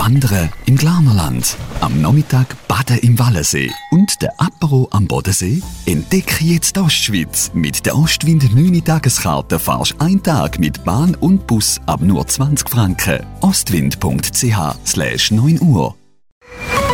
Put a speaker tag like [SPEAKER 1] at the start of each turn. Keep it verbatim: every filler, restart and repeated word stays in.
[SPEAKER 1] Wandern im Glarnerland, am Nachmittag baden im Wallensee und der Apero am Bodensee? Entdecke jetzt die Ostschweiz. Mit der Ostwind neun Tageskarte fahrst einen Tag mit Bahn und Bus ab nur zwanzig Franken. ostwind punkt c h slash neun Uhr